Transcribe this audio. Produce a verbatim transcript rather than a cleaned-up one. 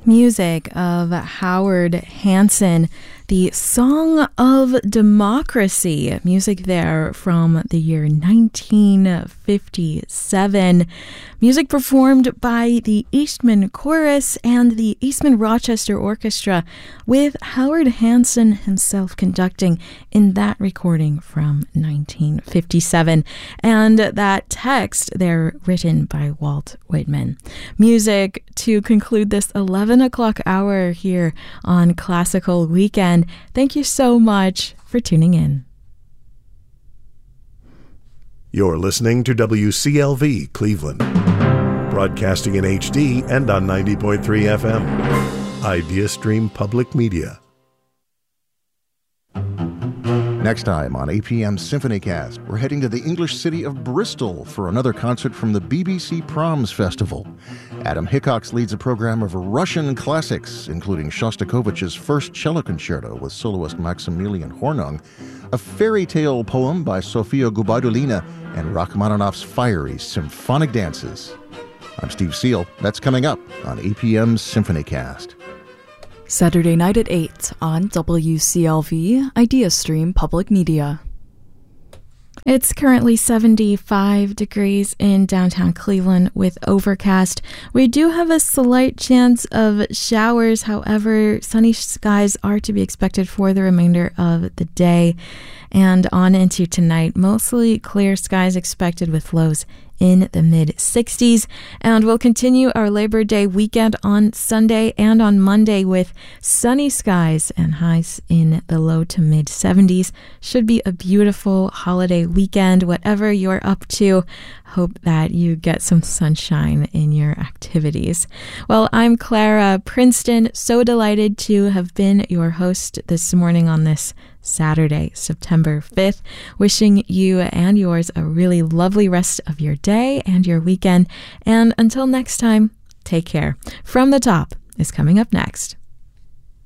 Music of Howard Hanson, the Song of Democracy, music there from the year nineteen fifty-seven. Music performed by the Eastman Chorus and the Eastman Rochester Orchestra, with Howard Hanson himself conducting in that recording from nineteen fifty-seven. And that text there written by Walt Whitman. Music to conclude this eleven o'clock hour here on Classical Weekend. Thank you so much for tuning in. You're listening to W C L V Cleveland, broadcasting in H D and on ninety point three F M. IdeaStream Public Media. Next time on A P M SymphonyCast, we're heading to the English city of Bristol for another concert from the B B C Proms Festival. Adam Hickox leads a program of Russian classics, including Shostakovich's First Cello Concerto with soloist Maximilian Hornung, a fairy tale poem by Sofia Gubaidulina, and Rachmaninoff's fiery symphonic dances. I'm Steve Seal. That's coming up on A P M SymphonyCast. Saturday night at eight on W C L V, IdeaStream Public Media. It's currently seventy-five degrees in downtown Cleveland with overcast. We do have a slight chance of showers. However, sunny skies are to be expected for the remainder of the day and on into tonight. Mostly clear skies expected with lows in the mid sixties, and we'll continue our Labor Day weekend on Sunday and on Monday with sunny skies and highs in the low to mid seventies. Should be a beautiful holiday weekend, whatever you're up to. Hope that you get some sunshine in your activities. Well, I'm Clara Princeton, so delighted to have been your host this morning on this Saturday, September fifth. Wishing you and yours a really lovely rest of your day and your weekend. And until next time, take care. From the Top is coming up next.